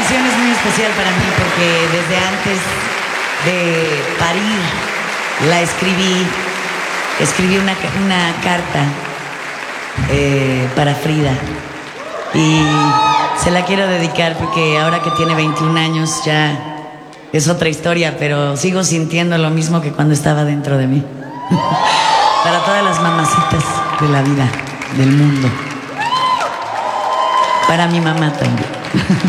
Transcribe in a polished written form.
canción es muy especial para mí porque desde antes de parir la escribí. Escribí una carta para Frida y se la quiero dedicar porque ahora que tiene 21 años ya es otra historia, pero sigo sintiendo lo mismo que cuando estaba dentro de mí. Para todas las mamacitas de la vida, del mundo. Para mi mamá también.